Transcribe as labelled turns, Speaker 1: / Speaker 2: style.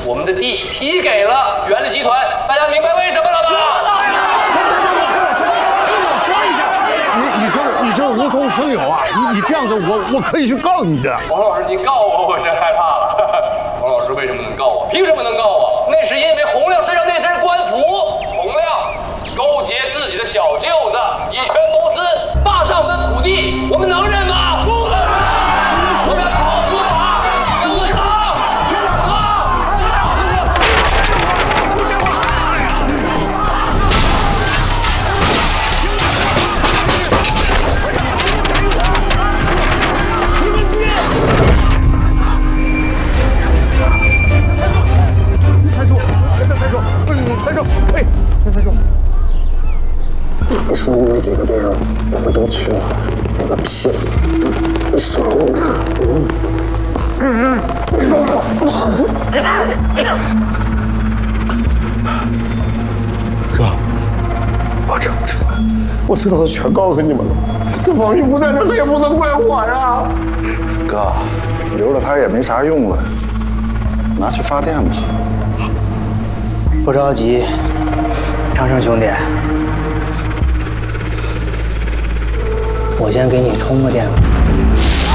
Speaker 1: 我们的地批给了原力集团，大家明白为什么了吧？
Speaker 2: 你这无中生有啊！你这样子，我可以去告你的。
Speaker 1: 王老师，你告我真害怕了。王老师为什么能告我？凭什么能告我？那是因为洪亮身上那身官服，洪亮勾结自己的小舅子，以权谋私，霸占我们的土地，我们能忍吗？不能忍！我们要讨司法，司法，
Speaker 3: 你说的那几个地儿，我们都去了，那个屁！你爽我哪？哥，我知道，我知道的全告诉你们了。那王玉不在这，他也不能怪我呀。
Speaker 4: 哥，留着他也没啥用了，拿去发电吧。
Speaker 5: 不着急，长生兄弟，我先给你充个电吧。